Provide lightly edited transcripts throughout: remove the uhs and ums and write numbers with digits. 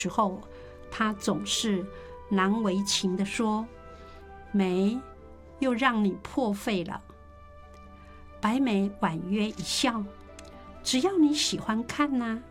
时候，他总是难为情地说：“梅，又让你破费了。”白梅婉约一笑：“只要你喜欢看啊。”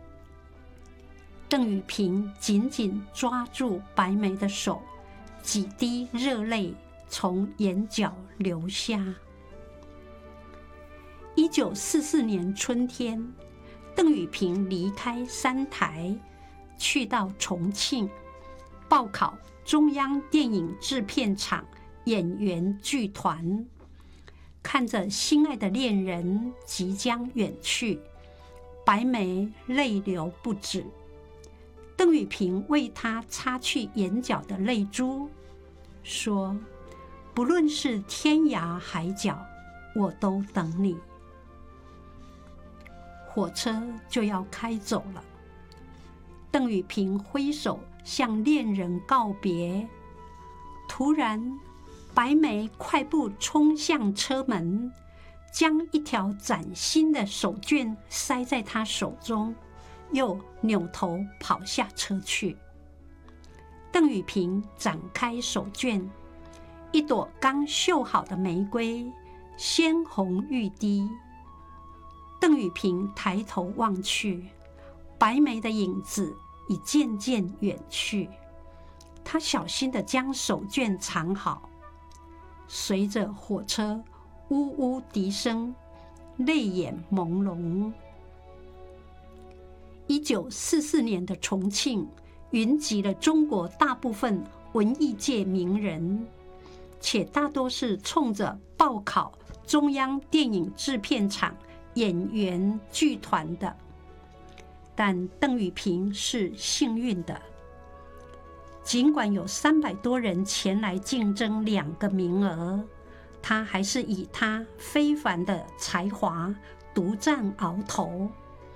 邓雨萍紧紧抓住白梅的手，几滴热泪从眼角流下。1944年春天，邓雨萍离开三台，去到重庆报考中央电影制片厂演员剧团。看着心爱的恋人即将远去，白梅泪流不止。邓雨萍为她擦去眼角的泪珠，说：“不论是天涯海角，我都等你。”火车就要开走了，邓雨萍挥手向恋人告别。突然，白梅快步冲向车门，将一条崭新的手绢塞在他手中，又扭头跑下车去。邓雨萍展开手绢，一朵刚绣好的玫瑰，鲜红欲滴。邓雨萍抬头望去，白梅的影子已渐渐远去。她小心地将手绢藏好。随着火车呜呜笛声，泪眼朦胧。1944年的重庆云集了中国大部分文艺界名人，且大多是冲着报考中央电影制片厂演员剧团的。但邓雨萍是幸运的，尽管有300多人前来竞争2个名额，他还是以他非凡的才华独占鳌头。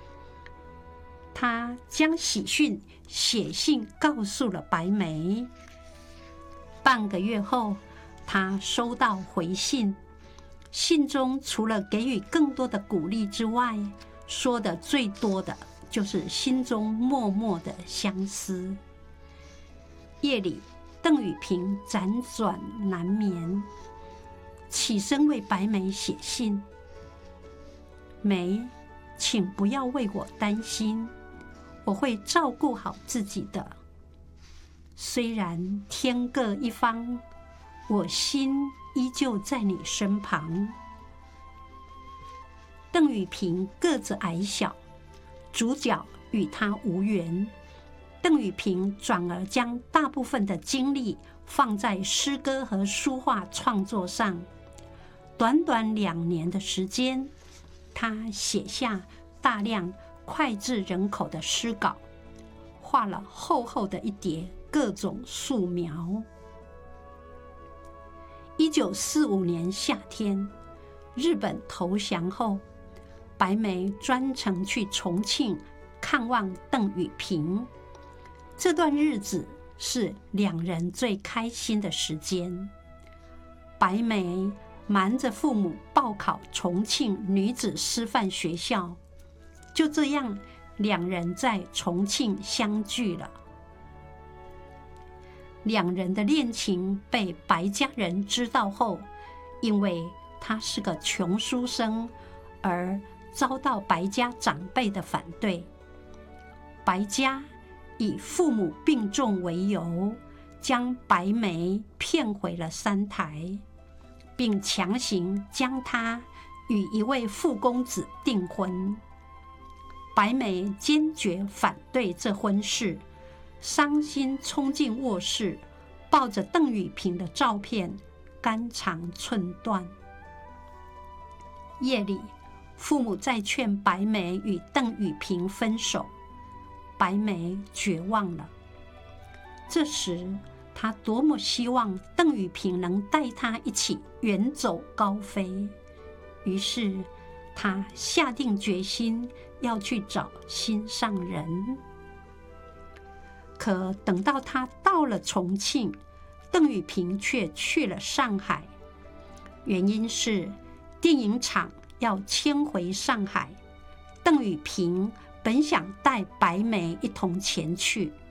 他将喜讯写信告诉了白梅。半个月后，他收到回信，信中除了给予更多的鼓励之外，说的最多的就是心中默默的相思。夜里，邓雨萍辗转难眠，起身为白梅写信：“梅，请不要为我担心，我会照顾好自己的。虽然天各一方，我心依旧在你身旁。”邓雨萍个子矮小，主角与她无缘。邓雨萍转而将大部分的精力放在诗歌和书画创作上。短短2年的时间，她写下大量脍炙人口的诗稿，画了厚厚的一叠各种素描。1945年夏天，日本投降后，白梅专程去重庆看望邓雨萍。这段日子是2人最开心的时间。白梅瞒着父母报考重庆女子师范学校，就这样2人在重庆相聚了。2人的恋情被白家人知道后，因为他是个穷书生，而遭到白家长辈的反对。白家以父母病重为由，将白梅骗回了三台，并强行将她与一位富公子订婚。白梅坚决反对这婚事，伤心冲进卧室，抱着邓雨萍的照片，肝肠寸断。夜里，父母在劝白梅与邓雨萍分手，白梅绝望了。这时，她多么希望邓雨萍能带她一起远走高飞，于是她下定决心要去找心上人。可等到她到了重庆，邓雨萍却去了上海，原因是电影厂要迁回上海，邓雨萍本想带白梅一同前去，